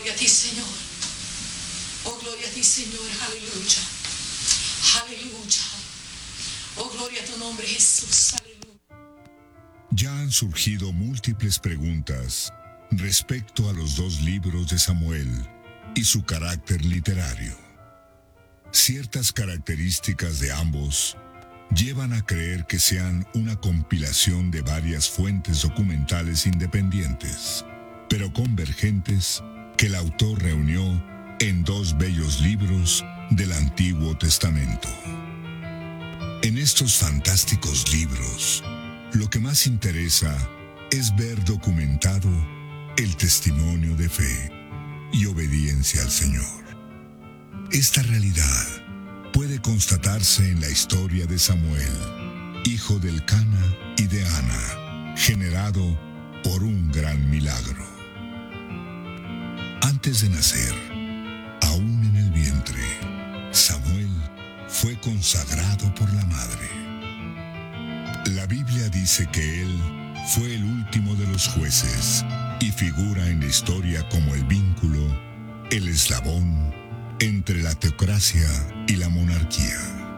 gloria a ti, Señor. Oh, gloria a ti, Señor. Aleluya. Aleluya. Oh, gloria a tu nombre, Jesús. Aleluya. Ya han surgido múltiples preguntas respecto a los dos libros de Samuel y su carácter literario. Ciertas características de ambos llevan a creer que sean una compilación de varias fuentes documentales independientes, pero convergentes, que el autor reunió en dos bellos libros del Antiguo Testamento. En estos fantásticos libros, lo que más interesa es ver documentado el testimonio de fe y obediencia al Señor. Esta realidad puede constatarse en la historia de Samuel, hijo de Elcana y de Ana, generado por un gran milagro. Antes de nacer, aún en el vientre, Samuel fue consagrado por la madre. La Biblia dice que él fue el último de los jueces y figura en la historia como el vínculo, el eslabón entre la teocracia y la monarquía.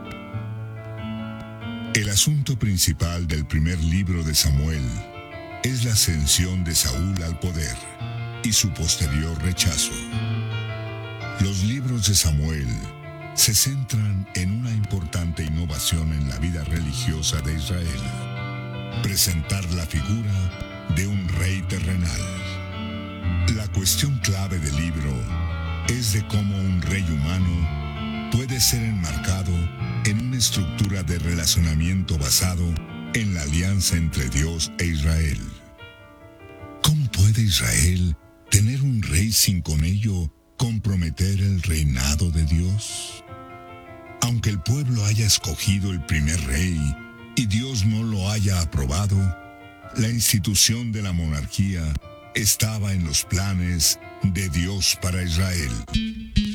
El asunto principal del primer libro de Samuel es la ascensión de Saúl al poder y su posterior rechazo. Los libros de Samuel se centran en una importante innovación en la vida religiosa de Israel: presentar la figura de un rey terrenal. La cuestión clave del libro es de cómo un rey humano puede ser enmarcado en una estructura de relacionamiento basado en la alianza entre Dios e Israel. ¿Cómo puede Israel tener un rey sin con ello comprometer el reinado de Dios? Aunque el pueblo haya escogido el primer rey y Dios no lo haya aprobado, la institución de la monarquía estaba en los planes de Dios para Israel.